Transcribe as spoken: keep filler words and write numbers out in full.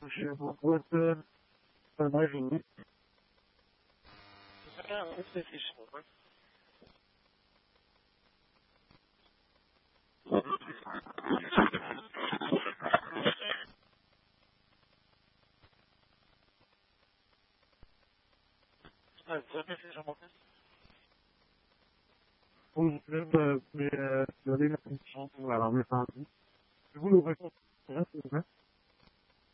je vous souhaite euh, une bonne journée. Oui, je vais donner la fonction pour la remettre en vie. Je vous le recommande, s'il vous plaît.